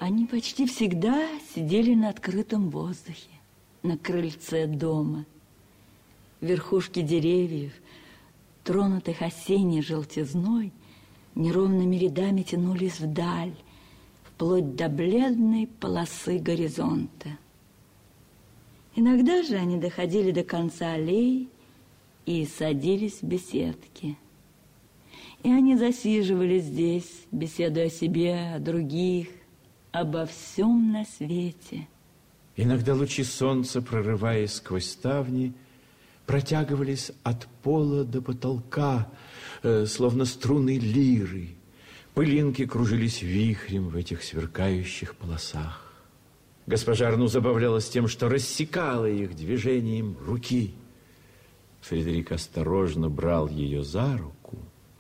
Они почти всегда сидели на открытом воздухе, на крыльце дома. Верхушки деревьев, тронутых осенней желтизной, неровными рядами тянулись вдаль, вплоть до бледной полосы горизонта. Иногда же они доходили до конца аллеи и садились в беседке. И они засиживались здесь, беседуя о себе, о других, обо всем на свете. Иногда лучи солнца, прорываясь сквозь ставни, протягивались от пола до потолка, словно струны лиры. Пылинки кружились вихрем в этих сверкающих полосах. Госпожа Арну забавлялась тем, что рассекала их движением руки. Фредерик осторожно брал ее за руку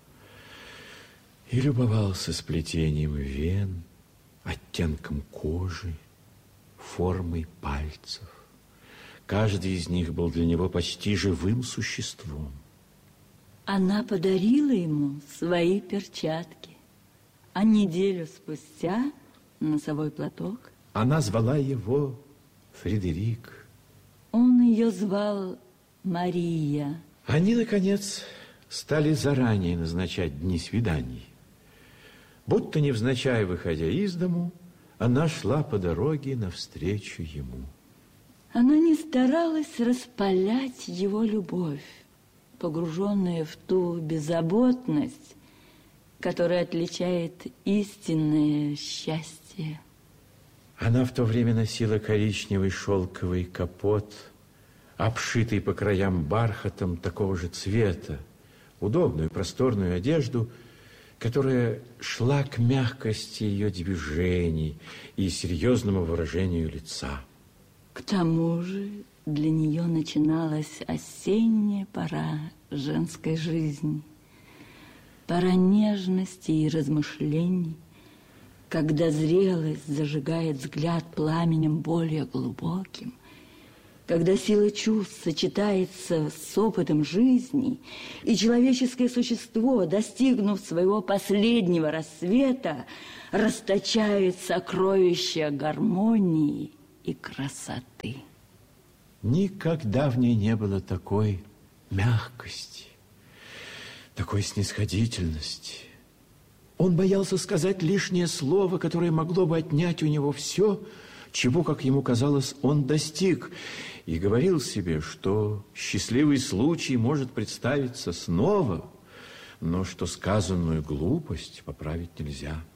и любовался сплетением вен, оттенком кожи, формой пальцев. Каждый из них был для него почти живым существом. Она подарила ему свои перчатки, а неделю спустя носовой платок. Она звала его Фредерик. Он ее звал Мария. Они, наконец, стали заранее назначать дни свиданий. Будто невзначай выходя из дому, она шла по дороге навстречу ему. Она не старалась распалять его любовь, погруженная в ту беззаботность, которая отличает истинное счастье. Она в то время носила коричневый шелковый капот, обшитый по краям бархатом такого же цвета, удобную просторную одежду, которая шла к мягкости ее движений и серьезному выражению лица. К тому же для нее начиналась осенняя пора женской жизни, пора нежности и размышлений, когда зрелость зажигает взгляд пламенем более глубоким, когда сила чувств сочетается с опытом жизни, и человеческое существо, достигнув своего последнего рассвета, расточает сокровища гармонии и красоты. Никогда в ней не было такой мягкости, такой снисходительности. Он боялся сказать лишнее слово, которое могло бы отнять у него все, чего, как ему казалось, он достиг, и говорил себе, что счастливый случай может представиться снова, но что сказанную глупость поправить нельзя.